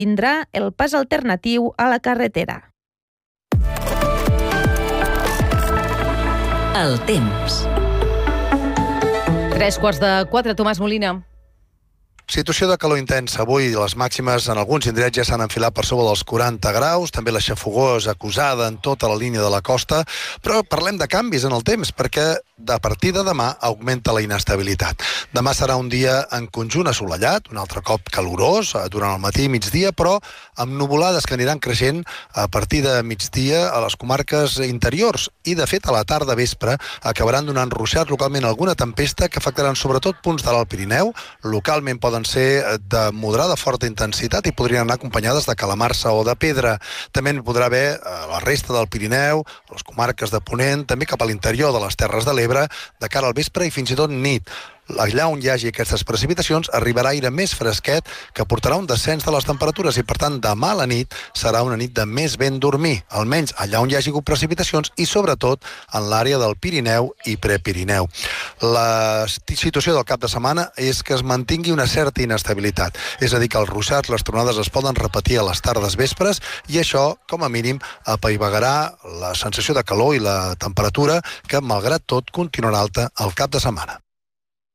tindrà el pas alternatiu a la carretera. El temps. 3:15, Tomàs Molina. Situació de calor intensa. Avui les màximes en alguns indrets ja s'han enfilat per sobre dels 40 graus, també la xafogor és acusada en tota la línia de la costa, però parlem de canvis en el temps, perquè a partir de demà augmenta la inestabilitat. Demà serà un dia en conjunt assolellat, un altre cop calorós, durant el matí i migdia, però amb nuvolades que aniran creixent a partir de migdia a les comarques interiors i, de fet, a la tarda vespre acabaran donant ruixats localment alguna tempesta que afectaran sobretot punts de l'Alt Pirineu. Localment poden ser de moderada forta intensitat i podrien anar acompanyades de calamarsa o de pedra. També n'hi podrà haver a la resta del Pirineu, a les comarques de Ponent, també cap a l'interior de les Terres de l'Ebre, de cara al vespre i fins i tot nit. Allà on hi hagi aquestes precipitacions arribarà aire més fresquet que portarà un descens de les temperatures i, per tant, demà a la nit serà una nit de més ben dormir, almenys allà on hi hagi hagut precipitacions i, sobretot, en l'àrea del Pirineu i Prepirineu. La situació del cap de setmana és que es mantingui una certa inestabilitat, és a dir, que els ruixats, les tronades es poden repetir a les tardes vespres i això, com a mínim, apaivagarà la sensació de calor i la temperatura que, malgrat tot, continuarà alta el cap de setmana.